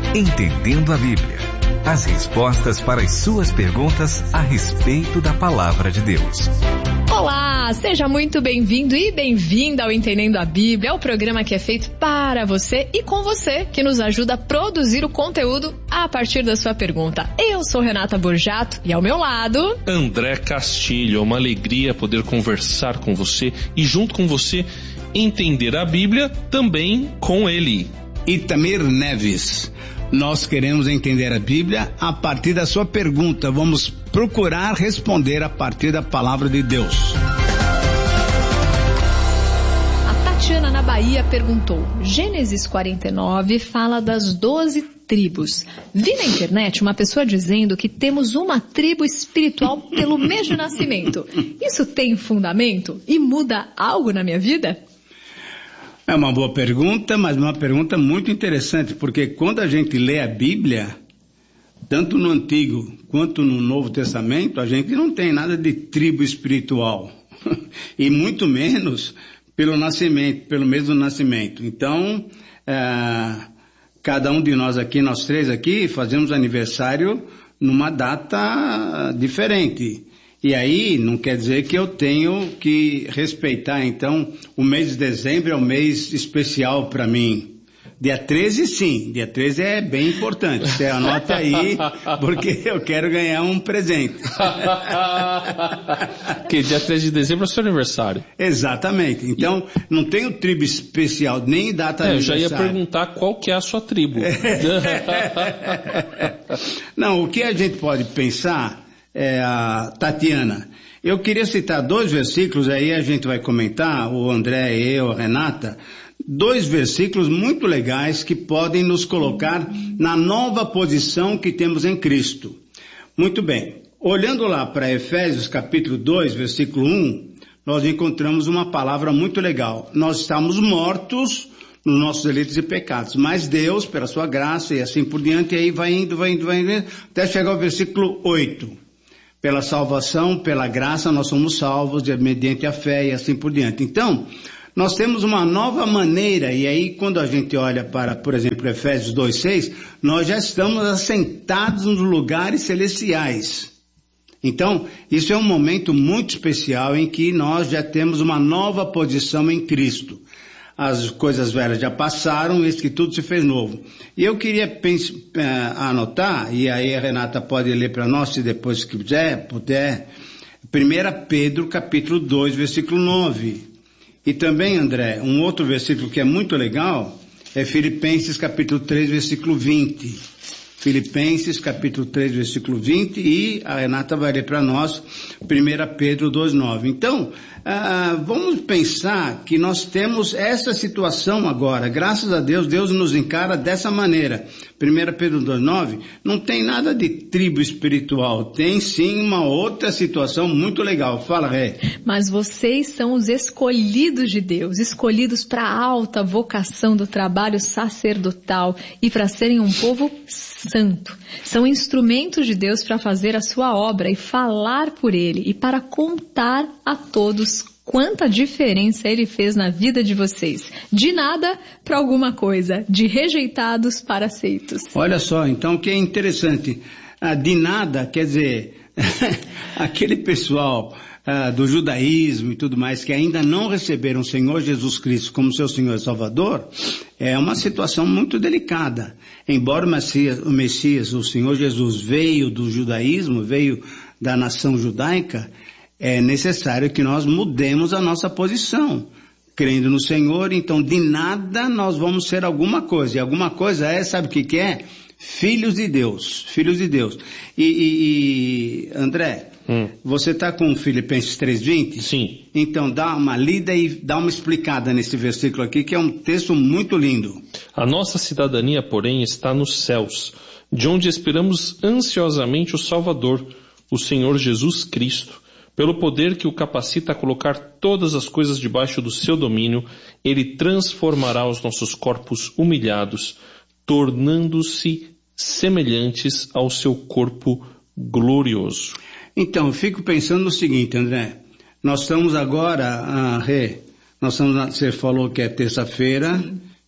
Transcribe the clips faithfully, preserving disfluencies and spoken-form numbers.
Entendendo a Bíblia. As respostas para as suas perguntas a respeito da Palavra de Deus. Olá, seja muito bem-vindo e bem-vinda ao Entendendo a Bíblia, é o programa que é feito para você e com você, que nos ajuda a produzir o conteúdo a partir da sua pergunta. Eu sou Renata Borjato e ao meu lado... André Castilho, é uma alegria poder conversar com você e junto com você entender a Bíblia também com ele. Itamir Neves. Nós queremos entender a Bíblia a partir da sua pergunta. Vamos procurar responder a partir da palavra de Deus. A Tatiana, na Bahia, perguntou: Gênesis quarenta e nove fala das doze tribos. Vi na internet uma pessoa dizendo que temos uma tribo espiritual pelo mês de nascimento. Isso tem fundamento e muda algo na minha vida? É uma boa pergunta, mas uma pergunta muito interessante, porque quando a gente lê a Bíblia, tanto no Antigo quanto no Novo Testamento, a gente não tem nada de tribo espiritual, e muito menos pelo nascimento, pelo mês do nascimento. Então, é, cada um de nós aqui, nós três aqui, fazemos aniversário numa data diferente. E aí, não quer dizer que eu tenho que respeitar, então, o mês de dezembro é um mês especial para mim. Dia treze, sim, dia treze é bem importante. Você anota aí, porque eu quero ganhar um presente. Que dia treze de dezembro é o seu aniversário. Exatamente. Então, não tenho tribo especial, nem data é, aniversário. Eu já ia perguntar qual que é a sua tribo. Não, o que a gente pode pensar... É, a Tatiana, eu queria citar dois versículos, aí a gente vai comentar, o André, eu, a Renata, dois versículos muito legais que podem nos colocar na nova posição que temos em Cristo. Muito bem, olhando lá para Efésios capítulo dois, versículo um, nós encontramos uma palavra muito legal. Nós estamos mortos nos nossos delitos e pecados, mas Deus, pela sua graça e assim por diante, aí vai indo, vai indo, vai indo, até chegar ao versículo oito. Pela salvação, pela graça, nós somos salvos mediante a fé e assim por diante. Então, nós temos uma nova maneira, e aí quando a gente olha para, por exemplo, Efésios dois, seis, nós já estamos assentados nos lugares celestiais. Então, isso é um momento muito especial em que nós já temos uma nova posição em Cristo. As coisas velhas já passaram, eis que tudo se fez novo. E eu queria pens- uh, anotar, e aí a Renata pode ler para nós, se depois quiser, puder, primeira Pedro capítulo dois, versículo nove. E também, André, um outro versículo que é muito legal, é Filipenses capítulo três, versículo vinte. Filipenses capítulo três, versículo vinte, e a Renata vai ler para nós, primeira Pedro dois, nove. Então, ah, vamos pensar que nós temos essa situação agora, graças a Deus, Deus nos encara dessa maneira. primeira Pedro dois, nove, não tem nada de tribo espiritual, tem sim uma outra situação muito legal. Fala, Ré. Mas vocês são os escolhidos de Deus, escolhidos para a alta vocação do trabalho sacerdotal e para serem um povo santo. São instrumentos de Deus para fazer a sua obra e falar por ele e para contar a todos quanta diferença ele fez na vida de vocês. De nada para alguma coisa, de rejeitados para aceitos. Olha só, então o que é interessante, ah, de nada quer dizer, aquele pessoal ah, do judaísmo e tudo mais que ainda não receberam o Senhor Jesus Cristo como seu Senhor e Salvador, é uma situação muito delicada. Embora o Messias, o Messias, o Senhor Jesus veio do judaísmo, veio da nação judaica, é necessário que nós mudemos a nossa posição. Crendo no Senhor, então de nada nós vamos ser alguma coisa. E alguma coisa é, sabe o que que é? Filhos de Deus. Filhos de Deus. E, e, e André, hum. você está com Filipenses três, vinte? Sim. Então dá uma lida e dá uma explicada nesse versículo aqui, que é um texto muito lindo. A nossa cidadania, porém, está nos céus, de onde esperamos ansiosamente o Salvador, o Senhor Jesus Cristo. Pelo poder que o capacita a colocar todas as coisas debaixo do seu domínio, ele transformará os nossos corpos humilhados, tornando-se semelhantes ao seu corpo glorioso. Então, eu fico pensando no seguinte, André. Nós estamos agora, a Rê, nós estamos, você falou que é terça-feira,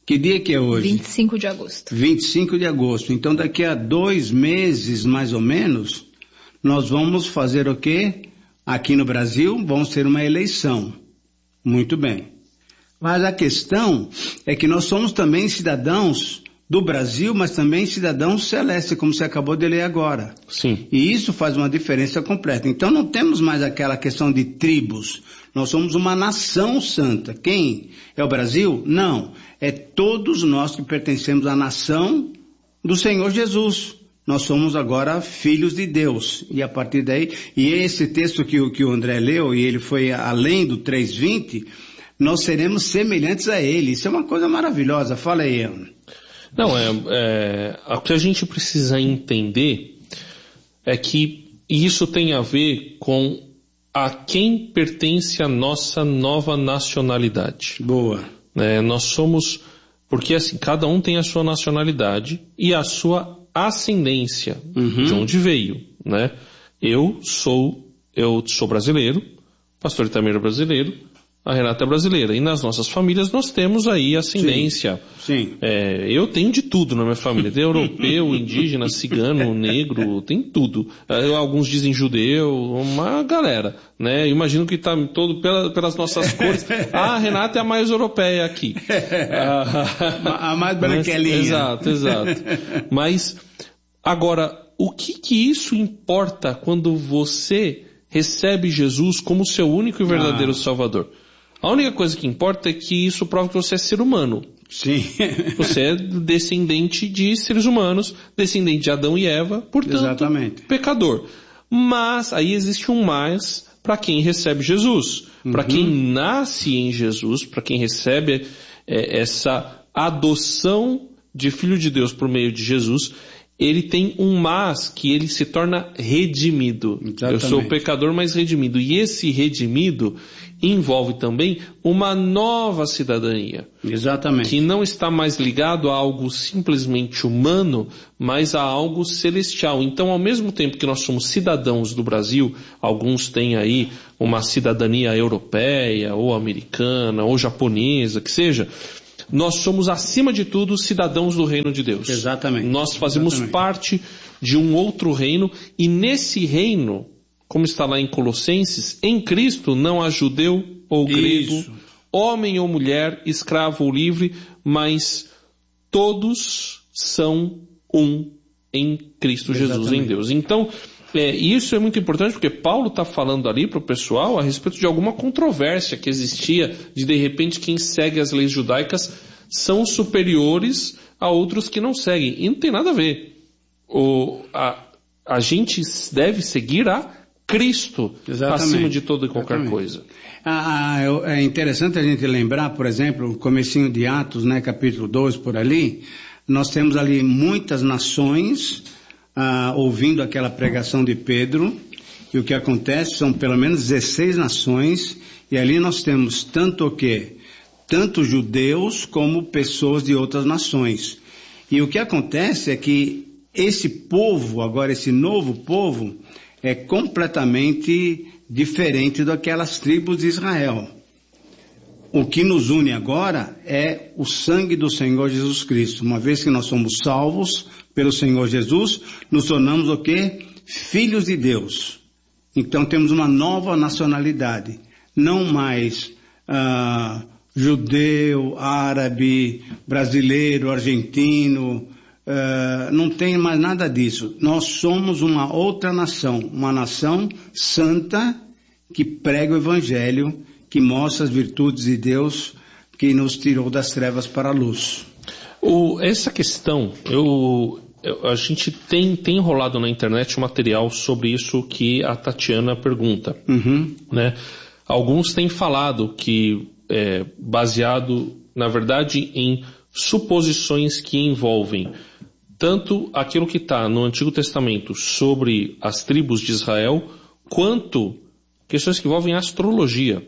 Que dia que é hoje? vinte e cinco de agosto. vinte e cinco de agosto. Então daqui a dois meses, mais ou menos, nós vamos fazer o quê? Aqui no Brasil, vamos ter uma eleição. Muito bem. Mas a questão é que nós somos também cidadãos do Brasil, mas também cidadãos celestes, como você acabou de ler agora. Sim. E isso faz uma diferença completa. Então não temos mais aquela questão de tribos. Nós somos uma nação santa. Quem? É o Brasil? Não. É todos nós que pertencemos à nação do Senhor Jesus. Nós somos agora filhos de Deus. E a partir daí, e esse texto que, o, que o André leu, e ele foi além do três vinte, nós seremos semelhantes a ele. Isso é uma coisa maravilhosa. Fala aí, Ana. Não, é, é, o que a gente precisa entender é que isso tem a ver com a quem pertence a nossa nova nacionalidade. Boa. É, nós somos, porque assim, cada um tem a sua nacionalidade e a sua ascendência, uhum. de onde veio, né? Eu sou, eu sou brasileiro, o pastor Itamir é brasileiro, a Renata é brasileira. E nas nossas famílias nós temos aí ascendência. Sim. Sim. É, eu tenho de tudo na minha família. Tem europeu, indígena, cigano, negro, tem tudo. É, alguns dizem judeu, uma galera, né? Imagino que está todo pela, pelas nossas cores. Ah, a Renata é a mais europeia aqui. a, a mais branquelinha. Mas, exato, exato. Mas, agora, o que que isso importa quando você recebe Jesus como seu único e verdadeiro ah. Salvador? A única coisa que importa é que isso prova que você é ser humano. Sim. Você é descendente de seres humanos, descendente de Adão e Eva, portanto, Exatamente. Pecador. Mas, aí existe um mais para quem recebe Jesus. Uhum. Para quem nasce em Jesus, para quem recebe é, essa adoção de filho de Deus por meio de Jesus, ele tem um mas que ele se torna redimido. Exatamente. Eu sou o pecador, mas redimido. E esse redimido envolve também uma nova cidadania. Exatamente. Que não está mais ligado a algo simplesmente humano, mas a algo celestial. Então, ao mesmo tempo que nós somos cidadãos do Brasil, alguns têm aí uma cidadania europeia, ou americana, ou japonesa, que seja, nós somos, acima de tudo, cidadãos do reino de Deus. Exatamente. Nós fazemos Exatamente. parte de um outro reino, e nesse reino, como está lá em Colossenses, em Cristo não há judeu ou grego, Isso. homem ou mulher, escravo ou livre, mas todos são um em Cristo Exatamente. Jesus, em Deus. Então, é, isso é muito importante porque Paulo está falando ali para o pessoal a respeito de alguma controvérsia que existia de, de repente, quem segue as leis judaicas são superiores a outros que não seguem. E não tem nada a ver. O, a, a gente deve seguir a Cristo Exatamente. acima de toda e qualquer Exatamente. coisa. Ah, é interessante a gente lembrar, por exemplo, o comecinho de Atos, né, capítulo dois, por ali, nós temos ali muitas nações ah, ouvindo aquela pregação de Pedro, e o que acontece são pelo menos dezesseis nações, e ali nós temos tanto o quê? Tanto judeus como pessoas de outras nações. E o que acontece é que esse povo, agora esse novo povo, é completamente diferente daquelas tribos de Israel. O que nos une agora é o sangue do Senhor Jesus Cristo. Uma vez que nós somos salvos pelo Senhor Jesus, nos tornamos o quê? Filhos de Deus. Então temos uma nova nacionalidade. Não mais ah, judeu, árabe, brasileiro, argentino. Uh, não tem mais nada disso. Nós somos uma outra nação, uma nação santa que prega o Evangelho, que mostra as virtudes de Deus que nos tirou das trevas para a luz. O, essa questão, eu, eu, a gente tem, tem rolado na internet um material sobre isso que a Tatiana pergunta. Uhum. Né? Alguns têm falado que, é, baseado, na verdade, em suposições que envolvem tanto aquilo que está no Antigo Testamento sobre as tribos de Israel, quanto questões que envolvem astrologia.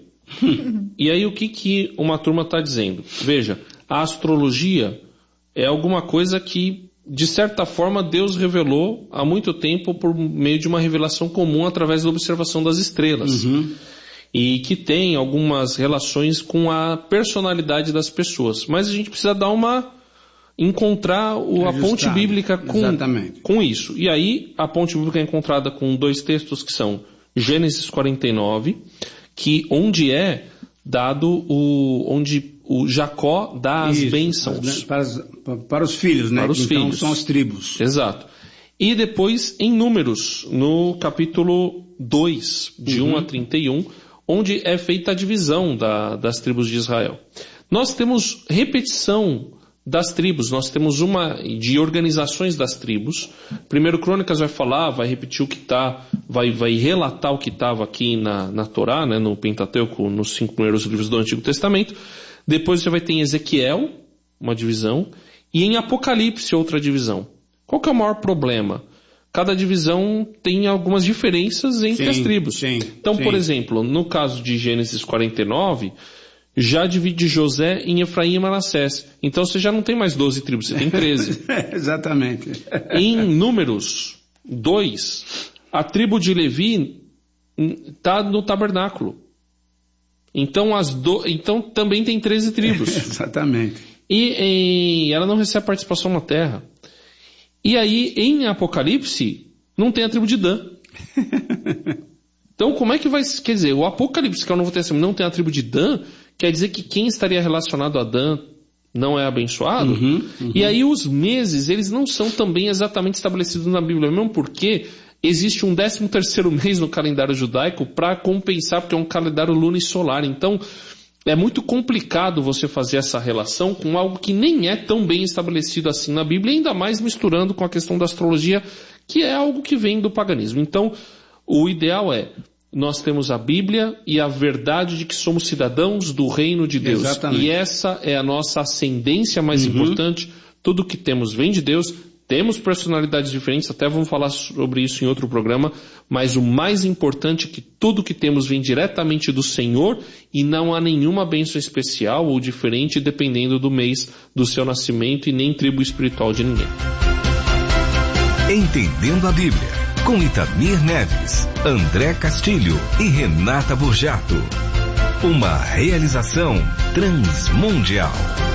E aí o que, que uma turma está dizendo? Veja, a astrologia é alguma coisa que, de certa forma, Deus revelou há muito tempo por meio de uma revelação comum através da observação das estrelas. Uhum. e que tem algumas relações com a personalidade das pessoas. Mas a gente precisa dar uma... encontrar o, a ponte bíblica com, com isso. E aí, a ponte bíblica é encontrada com dois textos que são Gênesis quarenta e nove, que onde é dado o... onde o Jacó dá as isso, bênçãos. Para, para os filhos, né? Para os então filhos. São as tribos. Exato. E depois em Números, no capítulo dois, de uhum. um a trinta e um, onde é feita a divisão da, das tribos de Israel. Nós temos repetição das tribos, nós temos uma de organizações das tribos. Primeiro Crônicas vai falar, vai repetir o que está, vai, vai relatar o que estava aqui na, na Torá, né, no Pentateuco, nos cinco primeiros livros do Antigo Testamento. Depois você vai ter em Ezequiel, uma divisão, e em Apocalipse, outra divisão. Qual que é o maior problema? Cada divisão tem algumas diferenças entre sim, as tribos. Sim, então, sim. por exemplo, no caso de Gênesis quarenta e nove, já divide José em Efraim e Manassés. Então você já não tem mais doze tribos, você tem treze. Exatamente. Em Números dois, a tribo de Levi está no tabernáculo. Então, as do... então também tem treze tribos. Exatamente. E, e ela não recebe participação na terra. E aí, em Apocalipse, não tem a tribo de Dan. Então, como é que vai... Quer dizer, o Apocalipse, que é o Novo Testamento, não tem a tribo de Dan, quer dizer que quem estaria relacionado a Dan não é abençoado? Uhum, uhum. E aí, os meses, eles não são também exatamente estabelecidos na Bíblia, mesmo porque existe um décimo terceiro mês no calendário judaico para compensar, porque é um calendário lunisolar. Então, é muito complicado você fazer essa relação com algo que nem é tão bem estabelecido assim na Bíblia, ainda mais misturando com a questão da astrologia, que é algo que vem do paganismo. Então, o ideal é, nós temos a Bíblia e a verdade de que somos cidadãos do reino de Deus. Exatamente. E essa é a nossa ascendência mais uhum. importante. Tudo que temos vem de Deus. Temos personalidades diferentes, até vamos falar sobre isso em outro programa, mas o mais importante é que tudo que temos vem diretamente do Senhor e não há nenhuma bênção especial ou diferente dependendo do mês do seu nascimento e nem tribo espiritual de ninguém. Entendendo a Bíblia, com Itamir Neves, André Castilho e Renata Burjato. Uma realização transmundial.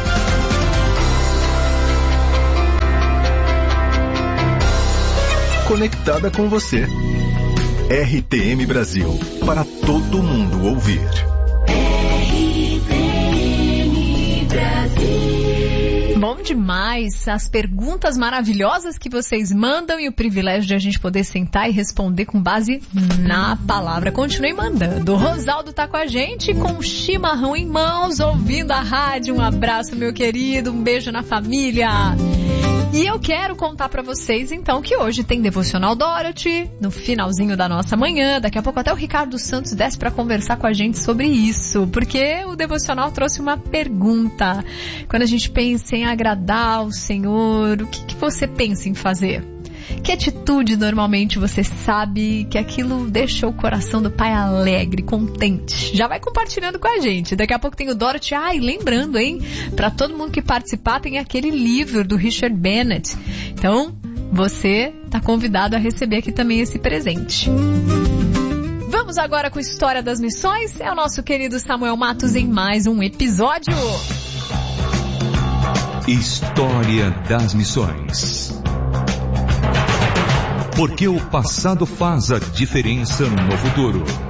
Conectada com você. R T M Brasil, para todo mundo ouvir. R T M Brasil. Bom demais, as perguntas maravilhosas que vocês mandam e o privilégio de a gente poder sentar e responder com base na palavra. Continue mandando. O Rosaldo tá com a gente com o chimarrão em mãos, ouvindo a rádio. Um abraço, meu querido, um beijo na família. E eu quero contar pra vocês, então, que hoje tem Devocional Dorothy, no finalzinho da nossa manhã. Daqui a pouco até o Ricardo Santos desce pra conversar com a gente sobre isso, porque o Devocional trouxe uma pergunta. Quando a gente pensa em agradar o Senhor, o que, que você pensa em fazer? Que atitude normalmente você sabe que aquilo deixa o coração do pai alegre, contente? Já vai compartilhando com a gente. Daqui a pouco tem o Dorothy. Ah, e lembrando, hein? Para todo mundo que participar, tem aquele livro do Richard Bennett. Então, você está convidado a receber aqui também esse presente. Vamos agora com a História das Missões. É o nosso querido Samuel Matos em mais um episódio. História das Missões. Porque o passado faz a diferença no futuro.